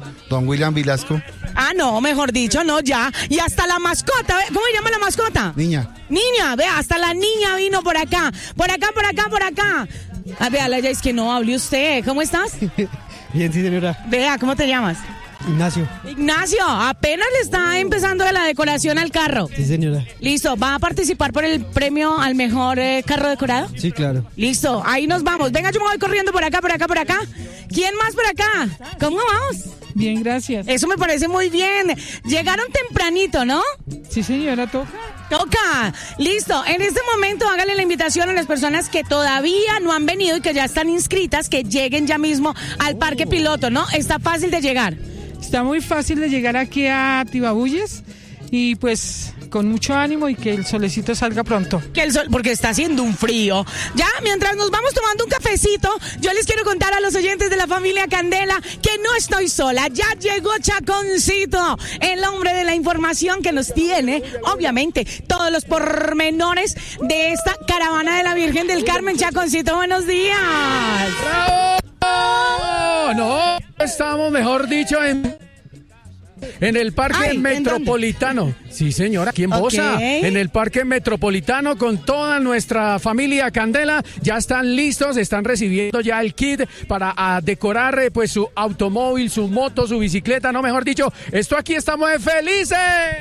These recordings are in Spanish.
don William Vilasco. Ah, no, mejor dicho, no, ya. Y hasta la mascota, ¿cómo se llama la mascota? Niña. Niña, vea, hasta la niña vino por acá. Por acá. Ah, vea, ya es que no hable usted. ¿Cómo estás? Bien, sí, señora. Vea, ¿cómo te llamas? Ignacio, apenas le está empezando de la decoración al carro. Sí, señora. Listo, ¿va a participar por el premio al mejor carro decorado? Sí, claro. Listo, ahí nos vamos. Venga, yo me voy corriendo por acá. ¿Quién más por acá? ¿Cómo vamos? Bien, gracias. Eso me parece muy bien. Llegaron tempranito, ¿no? Sí, señora, toca. Listo, en este momento hágale la invitación a las personas que todavía no han venido y que ya están inscritas, que lleguen ya mismo al Parque Piloto, ¿no? Está fácil de llegar. Está muy fácil de llegar aquí a Tibabuyes y pues con mucho ánimo y que el solecito salga pronto. Que el sol, porque está haciendo un frío. Ya, mientras nos vamos tomando un cafecito, yo les quiero contar a los oyentes de la familia Candela que no estoy sola. Ya llegó Chaconcito, el hombre de la información que nos tiene, obviamente, todos los pormenores de esta caravana de la Virgen del Carmen. Chaconcito, buenos días. ¡Bravo! No, estamos, mejor dicho, en el Parque Metropolitano. Sí, señora, aquí en Bosa. En el Parque Metropolitano con toda nuestra familia Candela. Ya están listos, están recibiendo ya el kit para decorar pues su automóvil, su moto, su bicicleta. No, mejor dicho, esto aquí estamos felices.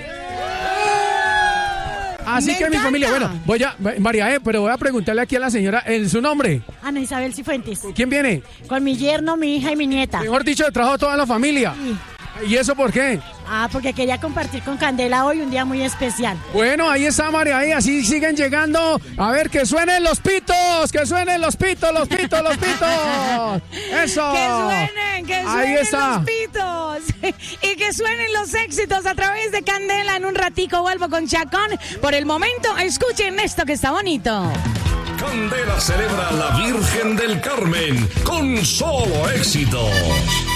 Así que mi familia, bueno, María, pero voy a preguntarle aquí a la señora su nombre. Ana Isabel Cifuentes. ¿Quién viene? Con mi yerno, mi hija y mi nieta. Mejor dicho, trajo toda la familia. Sí. ¿Y eso por qué? Porque quería compartir con Candela hoy un día muy especial. Bueno, ahí está María, ahí así siguen llegando. A ver, que suenen los pitos, que suenen los pitos. Eso. Que suenen los pitos. Y que suenen los éxitos a través de Candela. En un ratico vuelvo con Chacón. Por el momento, escuchen esto que está bonito. Candela celebra a la Virgen del Carmen con solo éxitos.